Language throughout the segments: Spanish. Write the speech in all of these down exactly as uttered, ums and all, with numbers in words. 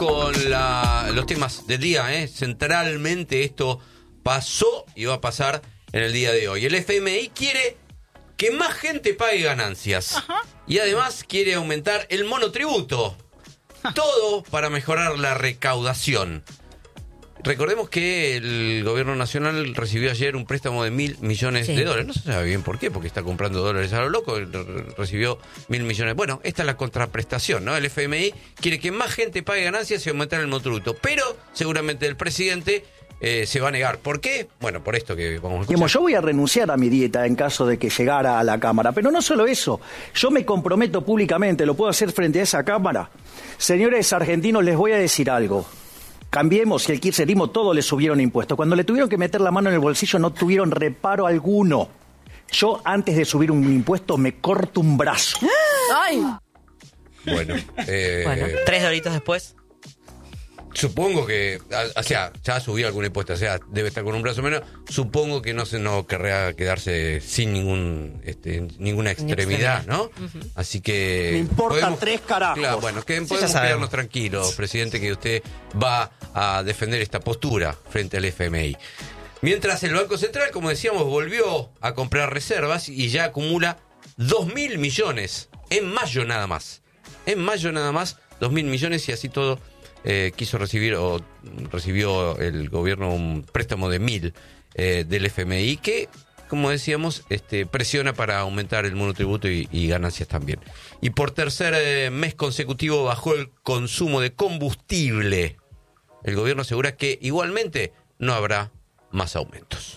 con la, los temas del día, ¿eh? Centralmente esto pasó y va a pasar en el día de hoy. El F M I quiere que más gente pague ganancias. Ajá. Y además quiere aumentar el monotributo. Todo para mejorar la recaudación. Recordemos que el gobierno nacional recibió ayer un préstamo de mil millones sí. de dólares. No se sabe bien por qué, porque está comprando dólares a lo loco. Recibió mil millones. Bueno, esta es la contraprestación, ¿no? El F M I quiere que más gente pague ganancias y aumentar el monotributo. Pero seguramente el presidente eh, se va a negar. ¿Por qué? Bueno, por esto que vamos a escuchar. Yo voy a renunciar a mi dieta en caso de que llegara a la Cámara. Pero no solo eso. Yo me comprometo públicamente, lo puedo hacer frente a esa Cámara. Señores argentinos, les voy a decir algo. Cambiemos y el kirchnerismo todo le subieron impuestos. Cuando le tuvieron que meter la mano en el bolsillo no tuvieron reparo alguno. Yo antes de subir un impuesto me corto un brazo. ¡Ay! Bueno, eh, bueno, tres doritos después. Supongo que, o sea, ya subió algún impuesto, o sea, debe estar con un brazo menos. Supongo que no se no querrá quedarse sin ningún este, ninguna extremidad, ¿no? Uh-huh. Así que me importa podemos, tres carajos. Claro, bueno, que podemos quedarnos tranquilos, presidente, que usted va a defender esta postura frente al F M I. Mientras el Banco Central, como decíamos, volvió a comprar reservas y ya acumula dos mil millones en mayo nada más. En mayo nada más, dos mil millones y así todo. Eh, quiso recibir o recibió el gobierno un préstamo de mil eh, del F M I que, como decíamos, este, presiona para aumentar el monotributo y, y ganancias también. Y por tercer eh, mes consecutivo bajó el consumo de combustible. El gobierno asegura que igualmente no habrá más aumentos.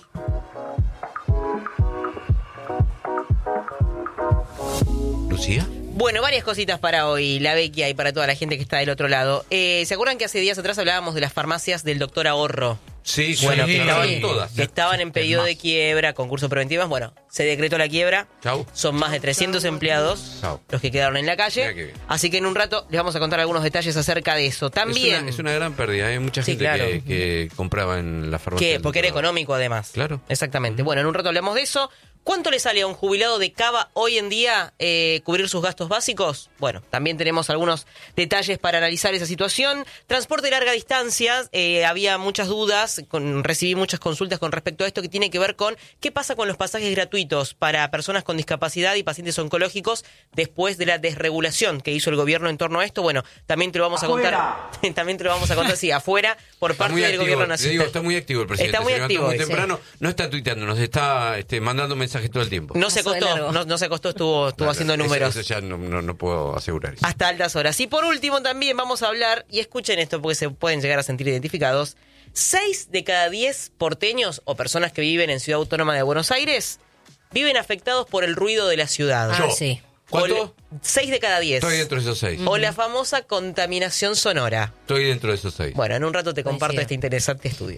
¿Lucía? Bueno, varias cositas para hoy, la Vecchia y para toda la gente que está del otro lado. Eh, ¿Se acuerdan que hace días atrás hablábamos de las farmacias del doctor Ahorro? Sí, bueno, sí, que estaban, sí, todas. que estaban en pedido de quiebra, concurso preventivas. Bueno, se decretó la quiebra. Chau. Son más de trescientos empleados Chau. los que quedaron en la calle. Así que en un rato les vamos a contar algunos detalles acerca de eso. También es una, es una gran pérdida. Hay mucha sí, gente claro. que, que compraba en la farmacia. ¿Qué? Porque era económico además. Claro. Exactamente. Bueno, en un rato hablamos de eso. ¿Cuánto le sale a un jubilado de Cava hoy en día eh, cubrir sus gastos básicos? Bueno, también tenemos algunos detalles para analizar esa situación. Transporte de larga distancia, eh, había muchas dudas, con, recibí muchas consultas con respecto a esto que tiene que ver con qué pasa con los pasajes gratuitos para personas con discapacidad y pacientes oncológicos después de la desregulación que hizo el gobierno en torno a esto. Bueno, también te lo vamos afuera. a contar, también te lo vamos a contar, sí, afuera, por está parte del activo, gobierno nacional. Digo, está muy activo el presidente. Está muy se activo. Muy sí. temprano, no está tuiteando, nos está este, mandando mensajes todo el tiempo. No se costó, no, no se costó, estuvo, estuvo no, haciendo no, números. Eso, eso ya no, no, no puedo asegurar eso. Hasta altas horas. Y por último también vamos a hablar, y escuchen esto porque se pueden llegar a sentir identificados, seis de cada diez porteños o personas que viven en Ciudad Autónoma de Buenos Aires viven afectados por el ruido de la ciudad. Ah, Yo. sí. ¿Cuánto? Seis de cada diez. Estoy dentro de esos seis. O la famosa contaminación sonora. Estoy dentro de esos seis. Bueno, en un rato te comparto este interesante estudio.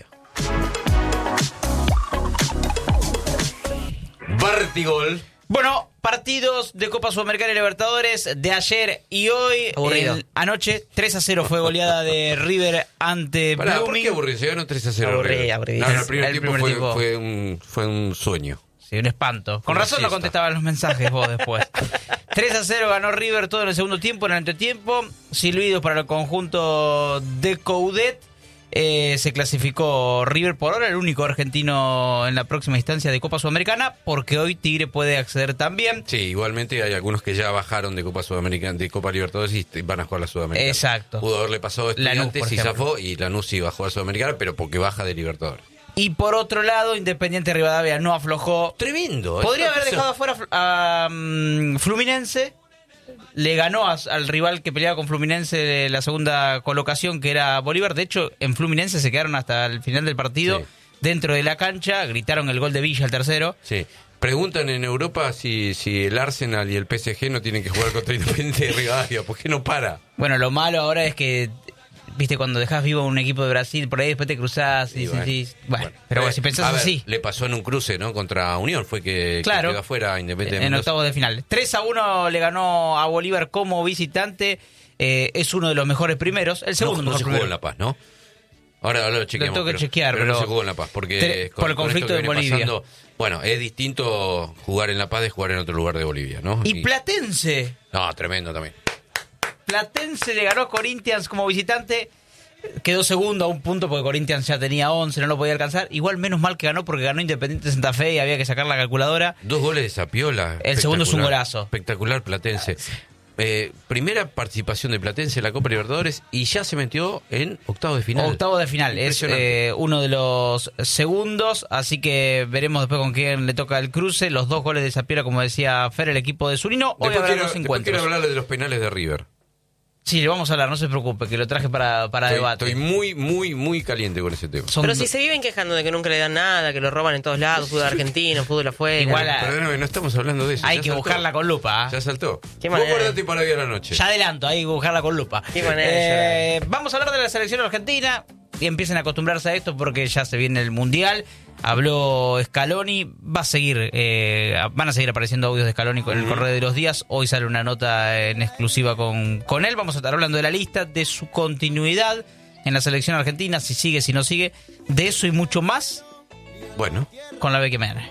Bartigol. Bueno, partidos de Copa Sudamericana y Libertadores de ayer y hoy. El, anoche, tres a cero fue goleada de River ante Pará, Blooming. ¿por qué aburrido? Se ganó tres a cero. Aburrí, aburrí. No, no, el primer el tiempo, primer fue, tiempo. Fue, un, fue un sueño. Sí, un espanto. Con Una razón no siesta. contestaban los mensajes vos después. tres a cero ganó River todo en el segundo tiempo, en el entretiempo. Silbidos para el conjunto de Coudet. Eh, se clasificó River por ahora, el único argentino en la próxima instancia de Copa Sudamericana, porque hoy Tigre puede acceder también. Sí, igualmente hay algunos que ya bajaron de Copa Sudamericana, de Copa Libertadores y van a jugar la Sudamericana. Exacto. Pudo haberle pasado a Estudiantes Lanús, y ejemplo. zafó, y Lanús sí bajó a Sudamericana, pero porque baja de Libertadores. Y por otro lado, Independiente Rivadavia no aflojó. Tremendo. Podría es haber dejado afuera a um, Fluminense. Le ganó a, al rival que peleaba con Fluminense de la segunda colocación, que era Bolívar. De hecho, en Fluminense se quedaron hasta el final del partido, Sí. dentro de la cancha. Gritaron el gol de Villa, el tercero. Sí. Preguntan en Europa si, si el Arsenal y el P S G no tienen que jugar contra Independiente de Rivadavia. ¿Por qué no para? Bueno, lo malo ahora es que, viste, cuando dejás vivo a un equipo de Brasil, por ahí después te cruzás y, Y y bueno, decís, bueno, bueno. pero Eh, bueno, si pensás a ver, así. le pasó en un cruce, ¿no? Contra Unión, fue que, Claro. que quedó afuera Independiente de En Mendoza. octavos de final. tres a uno le ganó a Bolívar como visitante. Eh, es uno de los mejores primeros. El segundo no, no mejor se primero. jugó en La Paz, ¿no? Ahora, ahora lo chequeamos. Lo tengo que pero, chequear, pero, no pero- se jugó en La Paz. Porque Tre- por el conflicto esto que de viene Bolivia. pasando, bueno, es distinto jugar en La Paz de jugar en otro lugar de Bolivia, ¿no? Y Platense. No, tremendo también. Platense le ganó a Corinthians como visitante. Quedó segundo a un punto porque Corinthians ya tenía once, no lo podía alcanzar. Igual menos mal que ganó porque ganó Independiente Santa Fe y había que sacar la calculadora. Dos goles de Zapiola. El segundo es un golazo. Espectacular Platense. Eh, primera participación de Platense en la Copa Libertadores y ya se metió en octavos de final. Octavos de final. Es eh, uno de los segundos, así que veremos después con quién le toca el cruce. Los dos goles de Zapiola, como decía Fer, el equipo de Zunino. Hoy habrá dos encuentros. Quiero hablarle de los penales de River. Sí, le vamos a hablar, no se preocupe, que lo traje para, para estoy, debate. Estoy muy, muy, muy caliente con ese tema. Son Pero si se viven quejando de que nunca le dan nada, que lo roban en todos lados, fútbol argentino, fútbol afuera. Igual a... Perdóname, no estamos hablando de eso. Hay ya que saltó. buscarla con lupa. ¿eh? Ya saltó. ¿Qué Vos manera? guardate para hoy a la noche. Ya adelanto, hay que buscarla con lupa. ¿Qué manera? Eh, vamos a hablar de la selección argentina y empiecen a acostumbrarse a esto porque ya se viene el Mundial. Habló Scaloni, va a seguir, eh, van a seguir apareciendo audios de Scaloni con el uh-huh. correr de los días. Hoy sale una nota en exclusiva con, con él. Vamos a estar hablando de la lista, de su continuidad en la selección argentina, si sigue, si no sigue, de eso y mucho más. Bueno, con la Becky Mena.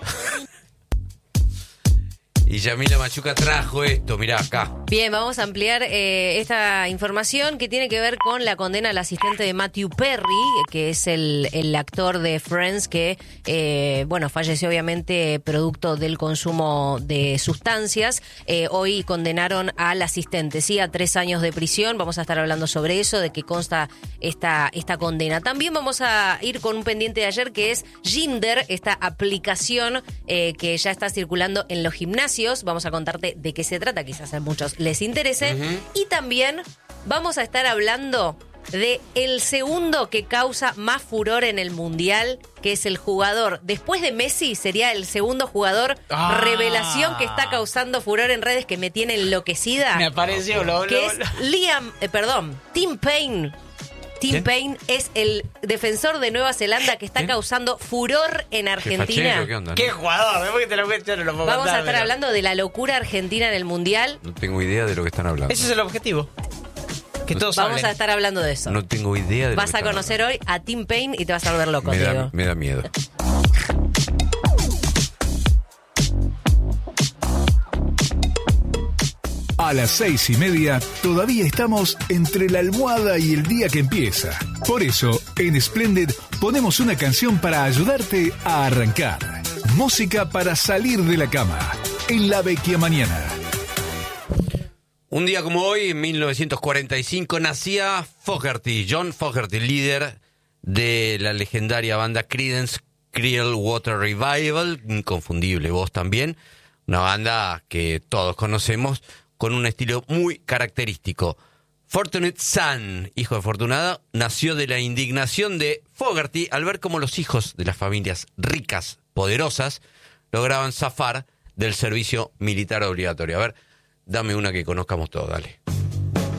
Y Yamila Machuca trajo esto, mirá acá. Bien, vamos a ampliar eh, esta información que tiene que ver con la condena al asistente de Matthew Perry, que es el, el actor de Friends que, eh, bueno, falleció obviamente producto del consumo de sustancias. Eh, hoy condenaron al asistente, sí, a tres años de prisión. Vamos a estar hablando sobre eso, de qué consta esta, esta condena. También vamos a ir con un pendiente de ayer que es Gymder, esta aplicación eh, que ya está circulando en los gimnasios. Vamos a contarte de qué se trata, quizás a muchos les interese. Uh-huh. Y también vamos a estar hablando de el segundo que causa más furor en el Mundial, que es el jugador, después de Messi, sería el segundo jugador ah. revelación que está causando furor en redes, que me tiene enloquecida. Me apareció, lo, Que lo, es lo. Liam, eh, perdón, Tim Payne. Tim ¿Quién? Payne es el defensor de Nueva Zelanda que está ¿Quién? causando furor en Argentina. ¿Qué, fachero, ¿qué, onda, no? ¿Qué jugador? Después que te lo cuento, no lo puedo Vamos contar, a estar pero... hablando de la locura argentina en el Mundial. No tengo idea de lo que están hablando. Ese es el objetivo. Que todos Vamos hablen. a estar hablando de eso. No tengo idea de Vas lo que a están conocer hoy a Tim Payne y te vas a volver loco, me Diego. da, me da miedo. A las seis y media todavía estamos entre la almohada y el día que empieza. Por eso, en Splendid ponemos una canción para ayudarte a arrancar. Música para salir de la cama. En la Vecchia Mañana. Un día como hoy, en mil novecientos cuarenta y cinco, nacía Fogerty, John Fogerty, líder de la legendaria banda Creedence Clearwater Revival, inconfundible voz también, una banda que todos conocemos, con un estilo muy característico. Fortunate Son, hijo de Fortunada, nació de la indignación de Fogerty al ver cómo los hijos de las familias ricas, poderosas, lograban zafar del servicio militar obligatorio. A ver, dame una que conozcamos todos, dale.